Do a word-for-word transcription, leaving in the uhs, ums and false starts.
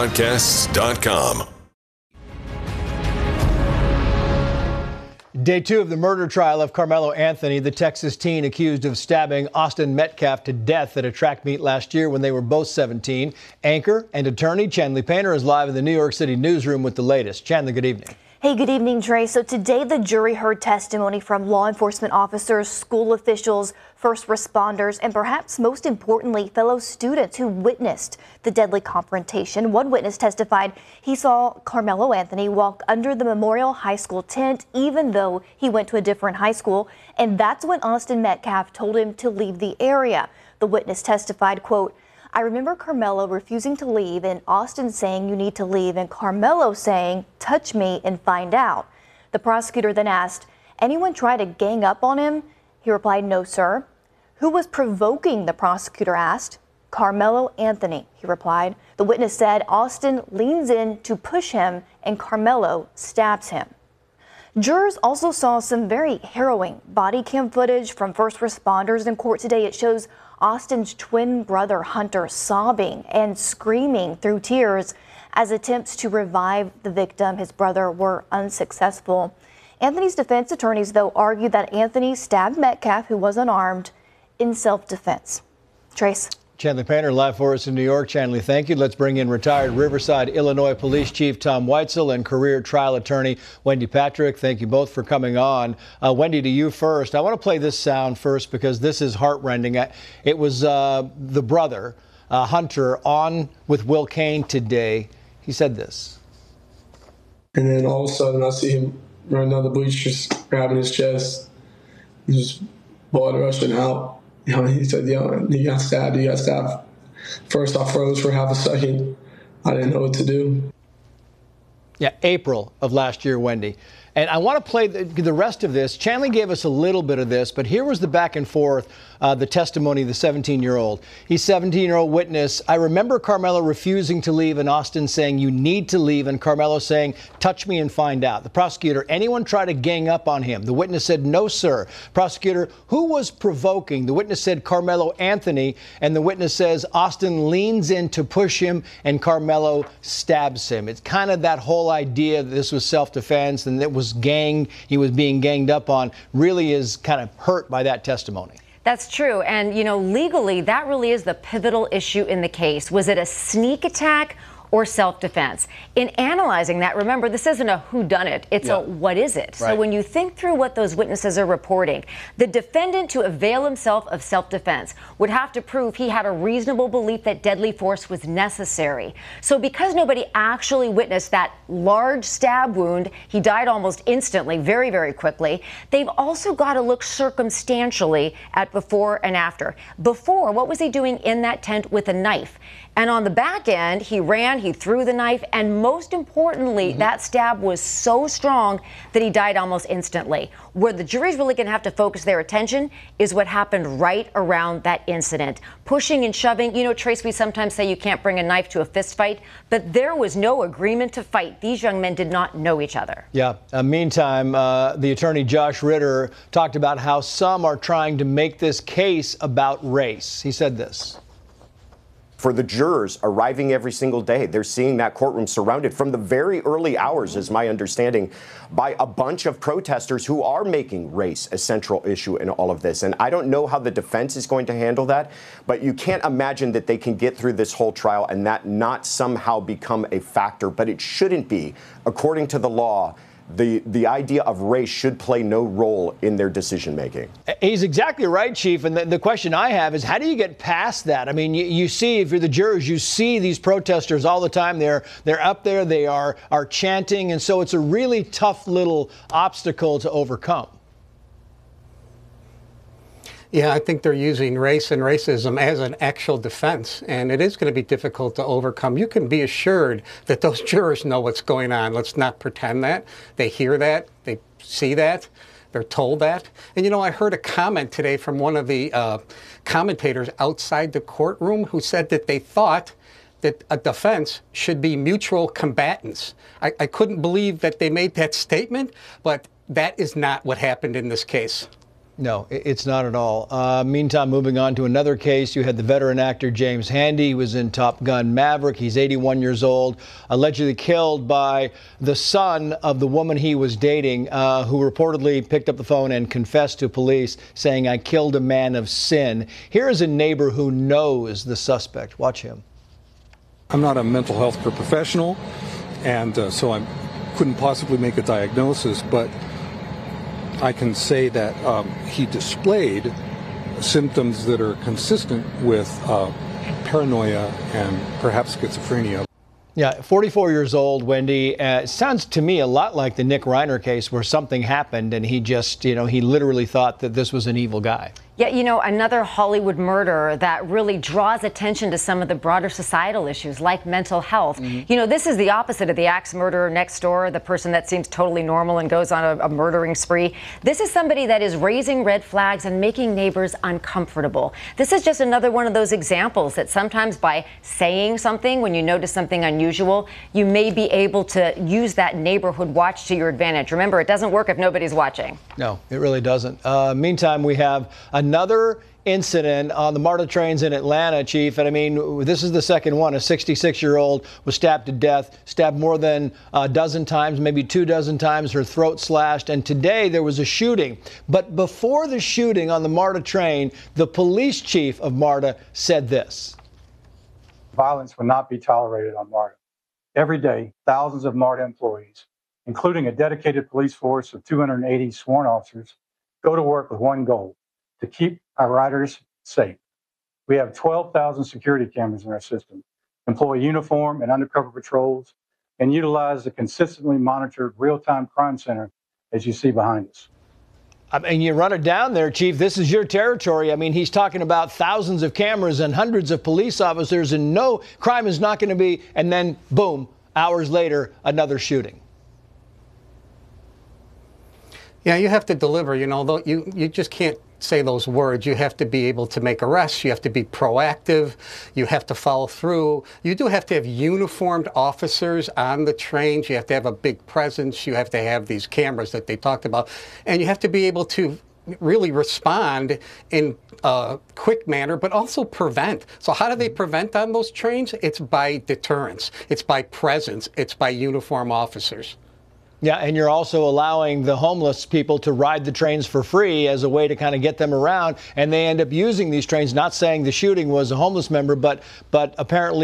podcasts dot com. Day two of the murder trial of Carmelo Anthony, the Texas teen accused of stabbing Austin Metcalf to death at a track meet last year when they were both seventeen. Anchor and attorney Chandler Painter is live in the New York City newsroom with the latest. Chandler, good evening. Hey, good evening, Trey. So today the jury heard testimony from law enforcement officers, school officials, first responders, and perhaps most importantly, fellow students who witnessed the deadly confrontation. One witness testified he saw Carmelo Anthony walk under the Memorial High School tent, even though he went to a different high school. And that's when Austin Metcalf told him to leave the area. The witness testified, quote, "I remember Carmelo refusing to leave and Austin saying you need to leave and Carmelo saying touch me and find out." The prosecutor then asked, "Anyone try to gang up on him?" He replied, "No, sir." "Who was provoking?" the prosecutor asked. "Carmelo Anthony," he replied. The witness said Austin leans in to push him and Carmelo stabs him. Jurors also saw some very harrowing body cam footage from first responders in court today. It shows Austin's twin brother Hunter sobbing and screaming through tears as attempts to revive the victim, his brother, were unsuccessful. Anthony's defense attorneys, though, argued that Anthony stabbed Metcalf, who was unarmed, in self-defense. Trace. Chandler Painter live for us in New York. Chandler, thank you. Let's bring in retired Riverside, Illinois Police Chief Tom Weitzel and career trial attorney Wendy Patrick. Thank you both for coming on. Uh, Wendy, to you first. I want to play this sound first because this is heartrending. It was uh, the brother, uh, Hunter, on with Will Cain today. He said this. And then all of a sudden I see him running down the bleachers, grabbing his chest, just blood rushing out. You know, he said, "Yo, you got stabbed, you got stabbed." First, I froze for half a second. I didn't know what to do. Yeah, April of last year, Wendy. And I want to play the, the rest of this. Chandler gave us a little bit of this, but here was the back and forth, uh, the testimony of the seventeen-year-old. He's seventeen-year-old witness. "I remember Carmelo refusing to leave and Austin saying, 'You need to leave,' and Carmelo saying, 'Touch me and find out.' The prosecutor, 'Anyone try to gang up on him?' The witness said, 'No, sir.' Prosecutor, 'Who was provoking?' The witness said, 'Carmelo Anthony.' And the witness says, 'Austin leans in to push him and Carmelo stabs him.'" It's kind of that whole idea that this was self-defense and it was gang, he was being ganged up on, really is kind of hurt by that testimony. That's true. And, you know, legally, that really is the pivotal issue in the case. Was it a sneak attack or self-defense? In analyzing that, remember, this isn't a whodunit. It's yeah. a what is it? Right. So when you think through what those witnesses are reporting, the defendant, to avail himself of self-defense, would have to prove he had a reasonable belief that deadly force was necessary. So because nobody actually witnessed that large stab wound, he died almost instantly, very, very quickly, they've also got to look circumstantially at before and after. Before, what was he doing in that tent with a knife? And on the back end, he ran, he threw the knife, and most importantly, mm-hmm. that stab was so strong that he died almost instantly. Where the jury's really going to have to focus their attention is what happened right around that incident. Pushing and shoving. You know, Trace, we sometimes say you can't bring a knife to a fist fight, but there was no agreement to fight. These young men did not know each other. Yeah. Uh, meantime, uh, the attorney Josh Ritter talked about how some are trying to make this case about race. He said this. For the jurors arriving every single day, they're seeing that courtroom surrounded from the very early hours, is my understanding, by a bunch of protesters who are making race a central issue in all of this. And I don't know how the defense is going to handle that, but you can't imagine that they can get through this whole trial and that not somehow become a factor. But it shouldn't be. According to the law, The the idea of race should play no role in their decision making. He's exactly right, Chief. And the, the question I have is, how do you get past that? I mean, you, you see, if you're the jurors, you see these protesters all the time. They're they're up there. They are are chanting. And so it's a really tough little obstacle to overcome. Yeah, I think they're using race and racism as an actual defense, and it is going to be difficult to overcome. You can be assured that those jurors know what's going on. Let's not pretend that. They hear that. They see that. They're told that. And, you know, I heard a comment today from one of the uh, commentators outside the courtroom who said that they thought that a defense should be mutual combatants. I, I couldn't believe that they made that statement, but that is not what happened in this case. No, i- it's not at all. Uh, meantime, moving on to another case, you had the veteran actor James Handy. He was in Top Gun Maverick. He's eighty-one years old, allegedly killed by the son of the woman he was dating, uh, who reportedly picked up the phone and confessed to police, saying, "I killed a man of sin." Here is a neighbor who knows the suspect. Watch him. I'm not a mental health care professional, and uh, so I couldn't possibly make a diagnosis, but I can say that um, he displayed symptoms that are consistent with uh, paranoia and perhaps schizophrenia. Yeah, forty-four years old, Wendy. Uh, it sounds to me a lot like the Nick Reiner case where something happened and he just, you know, he literally thought that this was an evil guy. Yeah, you know, another Hollywood murder that really draws attention to some of the broader societal issues like mental health. Mm-hmm. You know, this is the opposite of the axe murderer next door, the person that seems totally normal and goes on a, a murdering spree. This is somebody that is raising red flags and making neighbors uncomfortable. This is just another one of those examples that sometimes by saying something when you notice something unusual, you may be able to use that neighborhood watch to your advantage. Remember, it doesn't work if nobody's watching. No, it really doesn't. Uh, meantime, we have another incident on the MARTA trains in Atlanta, Chief. And I mean, this is the second one. A sixty-six-year-old was stabbed to death, stabbed more than a dozen times, maybe two dozen times, her throat slashed. And today there was a shooting. But before the shooting on the MARTA train, the police chief of MARTA said this. Violence will not be tolerated on MARTA. Every day, thousands of MARTA employees, including a dedicated police force of two hundred eighty sworn officers, go to work with one goal: to keep our riders safe. We have twelve thousand security cameras in our system, employ uniform and undercover patrols, and utilize the consistently monitored real-time crime center as you see behind us. I mean, you run it down there, Chief. This is your territory. I mean, he's talking about thousands of cameras and hundreds of police officers, and no, crime is not going to be, and then boom, hours later, another shooting. Yeah, you have to deliver, you know, though you, you just can't say those words. You have to be able to make arrests. You have to be proactive. You have to follow through. You do have to have uniformed officers on the trains. You have to have a big presence. You have to have these cameras that they talked about. And you have to be able to really respond in a quick manner, but also prevent. So how do they prevent on those trains? It's by deterrence. It's by presence. It's by uniform officers. Yeah, and you're also allowing the homeless people to ride the trains for free as a way to kind of get them around, and they end up using these trains, not saying the shooting was a homeless member, but but apparently